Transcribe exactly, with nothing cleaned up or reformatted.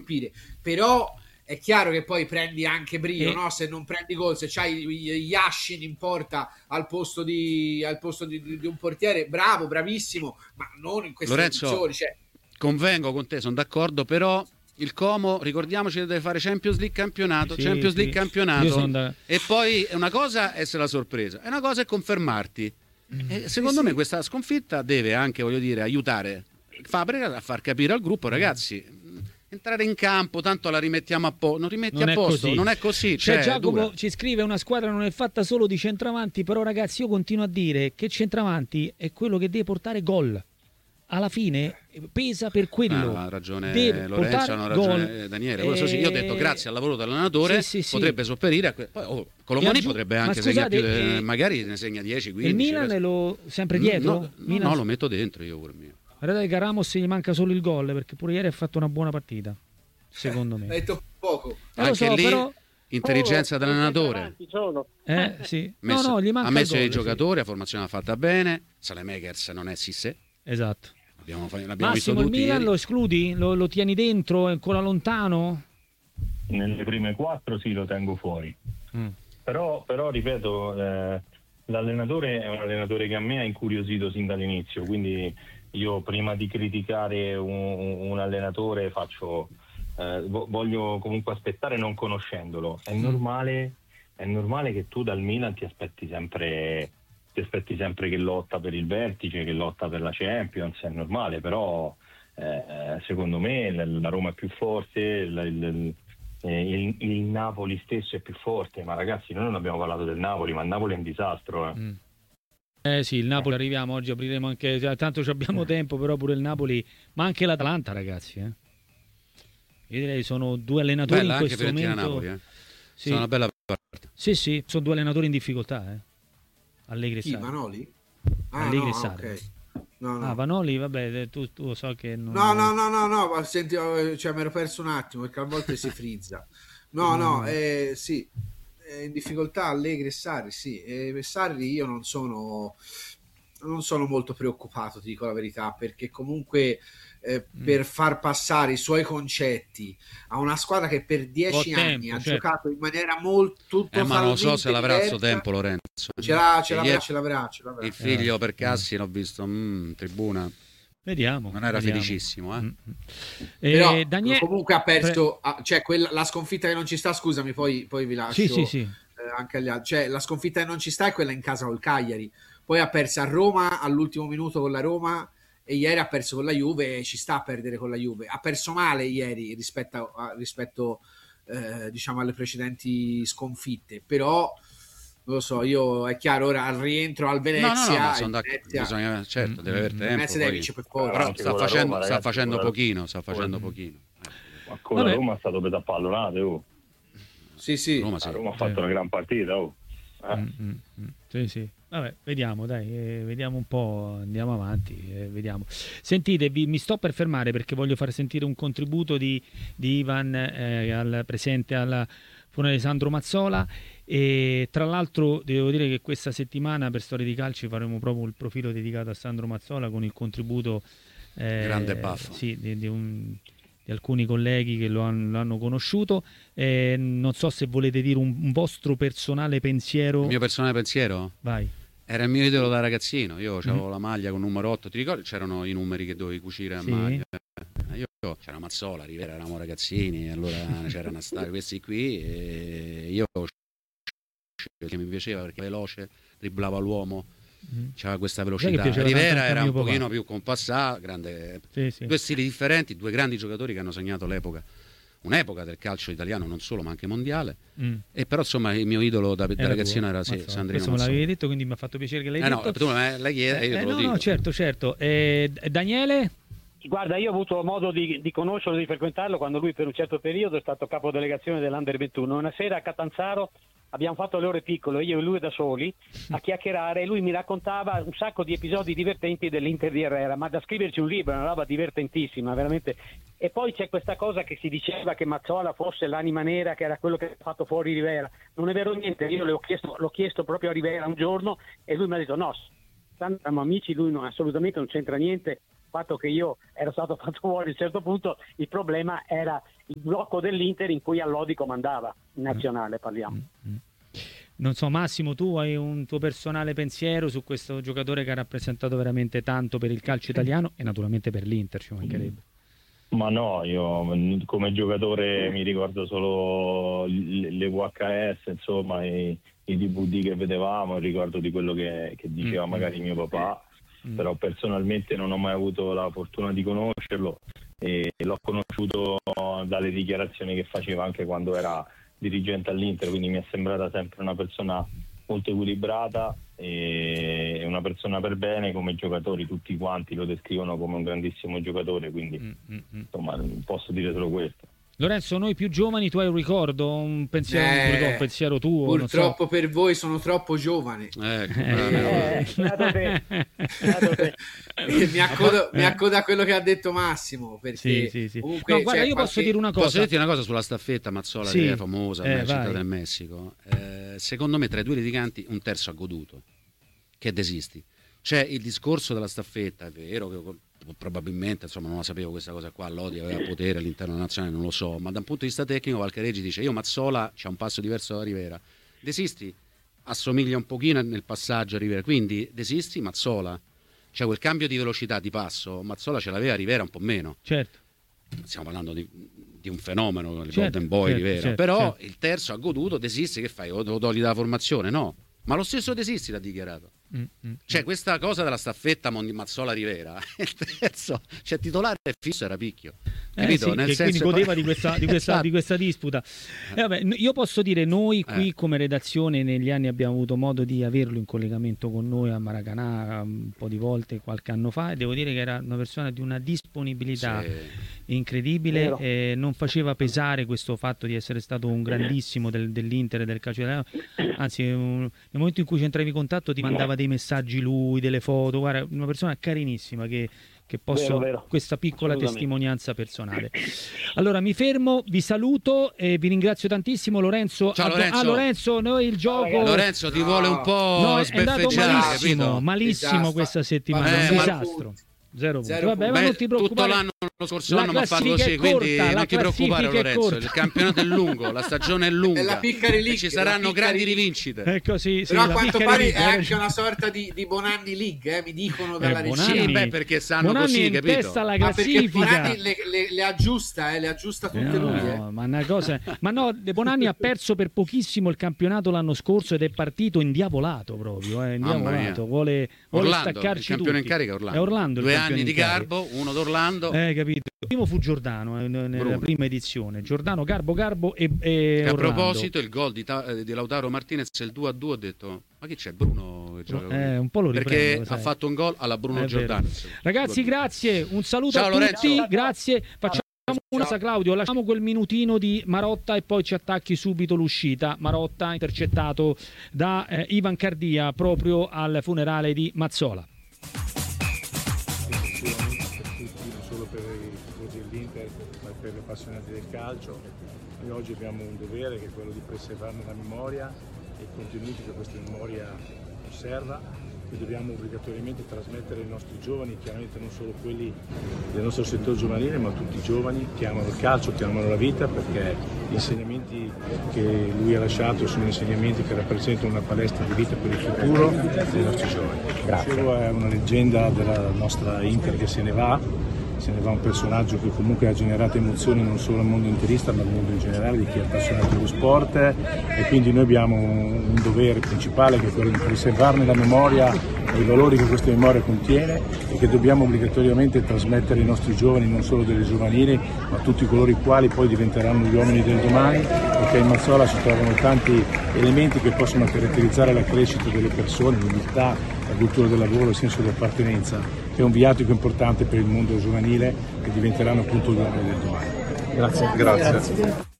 colpire, però è chiaro che poi prendi anche brio, Eh. no? Se non prendi gol, se c'hai Yashin in porta al posto di, al posto di, di, di un portiere, bravo, bravissimo, ma non in queste Lorenzo, condizioni. Cioè... convengo con te, sono d'accordo, però il Como, ricordiamoci che deve fare Champions League campionato, Sì, Champions sì. League campionato, da... e poi una cosa è essere la sorpresa, e una cosa è confermarti. Mm. E secondo sì, me sì. questa sconfitta deve anche, voglio dire, aiutare Fabregas a far capire al gruppo, ragazzi, entrare in campo, tanto la rimettiamo a posto, non rimetti non a posto, così. non è così. Cioè, cioè, Giacomo dura. ci scrive: una squadra non è fatta solo di centravanti, però ragazzi io continuo a dire che centravanti è quello che deve portare gol. Alla fine pesa per quello. Ah, ha ragione deve Lorenzo, hanno ragione gol. Daniele. Questo sì, io ho detto grazie al lavoro dell'allenatore sì, sì, potrebbe sì. sopperire a que... Poi, oh, Colomani aggiung- potrebbe anche scusate, segnare più, eh, magari ne segna dieci quindici. Il Milan è lo sempre dietro? No, no, Milan... no, lo metto dentro io pure mio. Guardate che Ramos gli manca solo il gol, perché pure ieri ha fatto una buona partita, secondo me. Hai detto poco. Eh, Anche so, lì però... intelligenza oh, dell'allenatore. Eh, sì. Messo, no, no, gli manca ha messo il i gol, giocatori, sì. la formazione l'ha fatta bene. Salemakers non è Sissé. Esatto. L'abbiamo, l'abbiamo Massimo, visto il tutti Milan ieri. lo escludi? Lo, lo tieni dentro? È ancora lontano? Nelle prime quattro sì, lo tengo fuori. Mm. Però, però ripeto, eh, l'allenatore è un allenatore che a me ha incuriosito sin dall'inizio, quindi io prima di criticare un, un allenatore faccio eh, voglio comunque aspettare non conoscendolo. È normale, è normale che tu dal Milan ti aspetti sempre ti aspetti sempre che lotta per il vertice, che lotta per la Champions, è normale, però eh, secondo me la Roma è più forte, il, il, il, il Napoli stesso è più forte, ma ragazzi noi non abbiamo parlato del Napoli, ma il Napoli è un disastro. Eh, mm. eh sì, il Napoli arriviamo, oggi apriremo anche, tanto abbiamo tempo, però pure il Napoli, ma anche l'Atalanta ragazzi. Eh. Io direi sono due allenatori bella in anche questo momento. Napoli, eh. Sì. Sono una bella parte. Sì, sì, sono due allenatori in difficoltà, eh. Allegri e Chi, Sarri. Vanoli? Ah, Allegri no, e Sarri. okay. No, no. Ah, Vanoli, vabbè, tu, tu so che non... No, no, no, no, no, ma senti, cioè, mi ero perso un attimo perché a volte si frizza. No, no, eh, sì, è in difficoltà Allegri e Sarri, sì. E Sarri io non sono, non sono molto preoccupato, ti dico la verità, perché comunque eh, mm. per far passare i suoi concetti a una squadra che per dieci tempo, anni ha certo. giocato in maniera molto eh, ma non so se l'avrà a suo tempo Lorenzo. Ce l'ha, ce l'avrà, ce l'avrà, ce l'avrà. Il figlio eh, per Cassi l'ho visto in tribuna. Vediamo. Non era vediamo. felicissimo, eh. Mm. Però eh, Daniele... comunque ha perso, Pre... cioè quella, la sconfitta che non ci sta, scusami, poi, poi vi lascio sì, sì, sì. Eh, anche agli altri. Cioè la sconfitta che non ci sta è quella in casa col Cagliari. Poi ha perso a Roma all'ultimo minuto con la Roma e ieri ha perso con la Juve e ci sta a perdere con la Juve. Ha perso male ieri rispetto, a, rispetto eh, diciamo alle precedenti sconfitte, però non lo so, io è chiaro ora al rientro al Venezia, no, no, no, sono d'accordo, Venezia, bisogna, certo, deve aver tempo. Venezia deve vincere per forza. Però sta con facendo, Roma, sta ragazzi, facendo con pochino, sta facendo pochino. Ma con la Roma è stato per pallonate, oh. Sì, sì. Roma, sì. La Roma ha fatto sì. una gran partita, oh. Eh. Mm, mm, mm. Sì, sì. Vabbè, vediamo, dai, eh, vediamo un po', andiamo avanti, eh, vediamo. Sentite, vi, mi sto per fermare perché voglio far sentire un contributo di, di Ivan eh, al presente al funerale Sandro Mazzola. E tra l'altro devo dire che questa settimana per Storie di Calcio faremo proprio il profilo dedicato a Sandro Mazzola con il contributo eh, grande baffo sì, di, di, un, di alcuni colleghi che lo hanno, lo hanno conosciuto. Eh, non so se volete dire un, un vostro personale pensiero. Il mio personale pensiero? Vai. Era il mio idolo da ragazzino, io avevo mm-hmm. la maglia con numero otto, ti ricordi? C'erano i numeri che dovevi cucire a sì. maglia. Io, c'era Mazzola, Rivera, eravamo ragazzini, allora c'era una storia, questi qui, e io che mi piaceva perché veloce, dribblava l'uomo, mm. c'aveva questa velocità. Rivera era un pochino papà. più compassato, grande, sì, sì. due stili differenti, due grandi giocatori che hanno segnato l'epoca. Un'epoca del calcio italiano non solo ma anche mondiale mm. e però insomma il mio idolo da, da ragazzino tuo. era sì, Sandrino Mazzola. Questo me l'avevi detto, quindi mi ha fatto piacere che l'hai eh detto. No, tu me l'hai chiesto, io eh, te lo no, dico. No, certo, certo. Eh, Daniele? Guarda, io ho avuto modo di, di conoscerlo, di frequentarlo quando lui per un certo periodo è stato capodelegazione dell'Under ventuno. Una sera a Catanzaro abbiamo fatto le ore piccole, io e lui da soli, a chiacchierare, e lui mi raccontava un sacco di episodi divertenti dell'Inter di Herrera, ma da scriverci un libro, è una roba divertentissima, veramente. E poi c'è questa cosa che si diceva che Mazzola fosse l'anima nera, che era quello che ha fatto fuori Rivera. Non è vero niente, io l'ho chiesto, l'ho chiesto proprio a Rivera un giorno e lui mi ha detto no, siamo amici, lui no, assolutamente non c'entra niente. fatto che io ero stato fatto fuori a un certo punto, il problema era il blocco dell'Inter in cui Allodi comandava, in nazionale parliamo. Non so, Massimo, tu hai un tuo personale pensiero su questo giocatore che ha rappresentato veramente tanto per il calcio italiano e naturalmente per l'Inter, ci mancherebbe. Ma no, io come giocatore mi ricordo solo le V H S, insomma, i, i D V D che vedevamo, ricordo di quello che, che diceva mm. magari mio papà, mm. però personalmente non ho mai avuto la fortuna di conoscerlo e l'ho conosciuto dalle dichiarazioni che faceva anche quando era dirigente all'Inter, quindi mi è sembrata sempre una persona molto equilibrata e una persona per bene. Come giocatori tutti quanti lo descrivono come un grandissimo giocatore, quindi mm-hmm. insomma posso dire solo questo. Lorenzo, noi più giovani, tu hai un ricordo, un pensiero, eh, un pensiero tuo? Purtroppo so. per voi sono troppo giovane. Ecco, eh, eh, eh, mi accodo, mi accodo a quello che ha detto Massimo, perché sì, sì, sì. comunque no, guarda, cioè, io qualche... posso dire una cosa. Posso dirti una cosa sulla staffetta Mazzola, sì. che è famosa, eh, è città del Messico. Eh, secondo me tra i due litiganti un terzo ha goduto, che desisti. C'è il discorso della staffetta, è vero che probabilmente, insomma, non la sapevo questa cosa qua, Lodi aveva potere all'interno della nazionale, non lo so, ma da un punto di vista tecnico Valcareggi dice io Mazzola c'ha un passo diverso da Rivera, desisti, assomiglia un pochino nel passaggio a Rivera, quindi desisti Mazzola, cioè quel cambio di velocità di passo Mazzola ce l'aveva, Rivera un po' meno, certo, stiamo parlando di, di un fenomeno, il certo, Golden Boy certo, Rivera, certo, però certo. il terzo ha goduto, desisti, che fai? O lo togli dalla formazione? No, ma lo stesso desisti l'ha dichiarato. Mm, mm, cioè questa cosa della staffetta Mazzola Rivera il terzo, cioè titolare fisso era Picchio, capito? Eh sì, Nel che senso quindi godeva di questa, di, questa, esatto. di questa disputa. Eh, vabbè, io posso dire, noi qui eh. come redazione negli anni abbiamo avuto modo di averlo in collegamento con noi a Maracanã un po' di volte qualche anno fa, e devo dire che era una persona di una disponibilità sì. incredibile, e non faceva pesare questo fatto di essere stato un grandissimo del, dell'Inter e del calcio italiano, anzi un, nel momento in cui c'entravi in contatto ti mandava dei messaggi lui, delle foto, guarda, una persona carinissima che, che posso, vero, vero. questa piccola testimonianza personale. Allora mi fermo, vi saluto e vi ringrazio tantissimo. Lorenzo, ciao Lorenzo. Ah, Lorenzo, noi il gioco Lorenzo ti no. vuole un po' no, sbeffeggiare, è andato malissimo, capito? malissimo Disastro. questa settimana, eh, un ma... disastro. Zero punti. Zero Vabbè, punti. ma non ti preoccupare. Tutto l'anno lo scorso anno mi ha fatto così, corta, quindi non ti preoccupare Lorenzo, il campionato è lungo, la stagione è lunga, è la Piccari League, e ci saranno grandi rivincite. È così, sì, però a quanto pare League, è anche una sorta di, di Bonanni League, eh, mi dicono dalla eh, regia. Sì, beh, perché sanno Bonanni così, in capito? testa alla Ma perché classifica. Bonanni le, le, le aggiusta, eh, le aggiusta tutte no, lui. Eh. Ma una cosa, ma no, De Bonanni ha perso per pochissimo il campionato l'anno scorso ed è partito indiavolato proprio, eh, indiavolato. Vuole, vuole Orlando, staccarci il campione tutti. in carica è Orlando. È Orlando Due il anni di Garbo, uno d'Orlando. Eh, capito. Il primo fu Giordano eh, nella Bruno. prima edizione. Giordano, Garbo, Garbo e, e a Orlando. proposito, il gol di, Ta- di Lautaro Martinez, il due a due, ho detto ma chi c'è? Bruno che gioca eh, un po' lo riprendo, perché sai. ha fatto un gol alla Bruno Giordano. Ragazzi, grazie, un saluto ciao, a Lorenzo. tutti, grazie. Facciamo una cosa, Claudio, lasciamo quel minutino di Marotta e poi ci attacchi subito l'uscita. Marotta intercettato da eh, Ivan Cardia proprio al funerale di Mazzola. Non solo per i tifosi dell'Inter, ma per gli appassionati del calcio. Noi oggi abbiamo un dovere che è quello di preservarne la memoria e i contenuti che questa memoria conserva, e dobbiamo obbligatoriamente trasmettere ai nostri giovani, chiaramente non solo quelli del nostro settore giovanile, ma tutti i giovani che amano il calcio, che amano la vita, perché gli insegnamenti che lui ha lasciato sono insegnamenti che rappresentano una palestra di vita per il futuro dei nostri giovani. Grazie. È una leggenda della nostra Inter che se ne va. Se ne va un personaggio che comunque ha generato emozioni non solo al mondo interista ma al mondo in generale di chi è appassionato dello sport, e quindi noi abbiamo un dovere principale che è quello di preservarne la memoria e i valori che questa memoria contiene, e che dobbiamo obbligatoriamente trasmettere ai nostri giovani, non solo delle giovanili ma tutti coloro i quali poi diventeranno gli uomini del domani, perché in Mazzola si trovano tanti elementi che possono caratterizzare la crescita delle persone, l'umiltà, la cultura del lavoro, il senso di appartenenza, che è un viatico importante per il mondo giovanile, che diventeranno appunto gli uomini del domani. Grazie. Grazie. Grazie.